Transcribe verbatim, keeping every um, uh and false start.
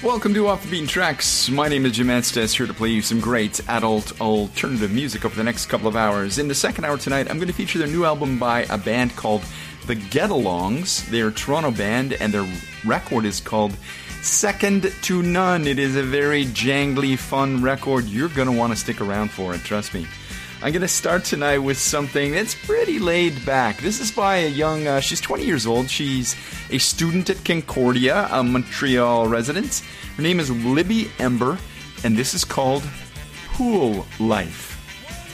Welcome to Off the Beaten Tracks. My name is Jim Estes, here to play you some great adult alternative music over the next couple of hours. In the second hour tonight, I'm going to feature their new album by a band called The Get-Alongs. They're a Toronto band, and their record is called Second to None. It is a very jangly, fun record. You're going to want to stick around for it, trust me. I'm going to start tonight with something that's pretty laid back. This is by a young, uh, she's twenty years old. She's a student at Concordia, a Montreal resident. Her name is Libby Ember, and this is called Pool Life.